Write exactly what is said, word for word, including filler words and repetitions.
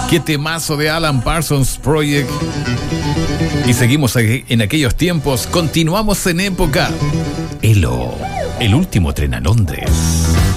Qué temazo de Alan Parsons Project. Y seguimos en aquellos tiempos. Continuamos en época Elo, el último tren a Londres.